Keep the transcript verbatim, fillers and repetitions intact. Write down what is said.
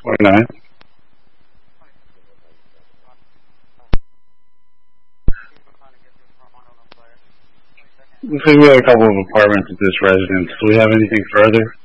twenty-nine. Looks like we have a couple of apartments at this residence. Do we have anything further?